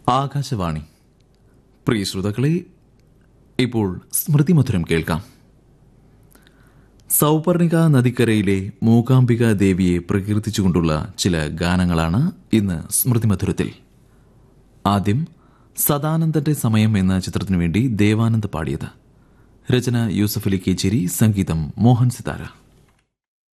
ആകാശവാണി. പ്രിയ ശ്രോതാക്കളെ, ഇപ്പോൾ സ്മൃതിമധുരം കേൾക്കാം. സൗപർണിക നദിക്കരയിലെ മൂകാംബിക ദേവിയെ പ്രകീർത്തിച്ചുകൊണ്ടുള്ള ചില ഗാനങ്ങളാണ് ഇന്ന് സ്മൃതിമധുരത്തിൽ. ആദ്യം സദാനന്ദന്റെ സമയം എന്ന ചിത്രത്തിനു വേണ്ടി ദേവാനന്ദ് പാടിയത്. രചന യൂസഫ് അലി കേച്ചേരി, സംഗീതം മോഹൻ സിതാര.